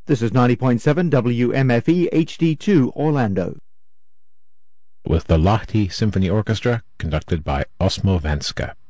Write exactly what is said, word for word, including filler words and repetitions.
This is ninety point seven W M F E H D two Orlando. With the Lahti Symphony Orchestra, conducted by Osmo Venska.